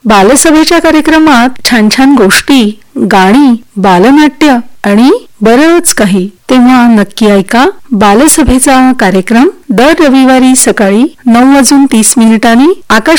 बालसभेच्या कार्यक्रमात छान छान गोष्टी, गाणी, बालनाट्य आणि बरंच काही. तेव्हा नक्की ऐका बालसभेचा कार्यक्रम दर रविवारी सकाळी 9:30 आकाशवाणी